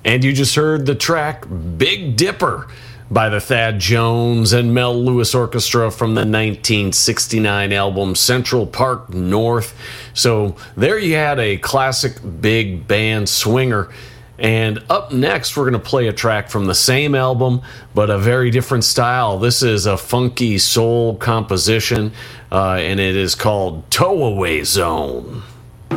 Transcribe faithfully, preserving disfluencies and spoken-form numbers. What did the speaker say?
And you just heard the track Big Dipper by the Thad Jones and Mel Lewis Orchestra from the nineteen sixty-nine album Central Park North. So there you had a classic big band swinger. And up next, we're going to play a track from the same album, but a very different style. This is a funky soul composition, uh, and it is called Towaway Zone.